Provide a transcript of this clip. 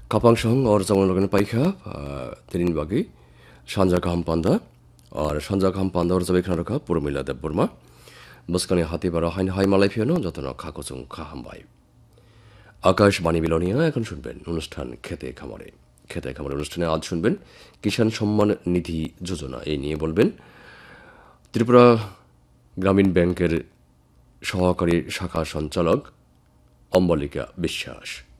가방성 어르자원로는 바이카 드린 바기 산자가 한 판다 산자가 한 판다 어르자 베크나르카 পুরমিলা Debbarma মুস্কানি হাতিবারা হাইন high মালাইফিয়ানো যতনা কাকচুং কাহামবাই Akashvani Belonia এখন শুনবেন অনুষ্ঠান খেতে খামারে অনুষ্ঠানে আজ শুনবেন কিষাণ সম্মান নিধি যোজনা এই নিয়ে বলবেন ত্রিপুরা গ্রামীণ ব্যাংকের সহকারী শাখা সঞ্চালক অম্বলিকা বিশ্বাস।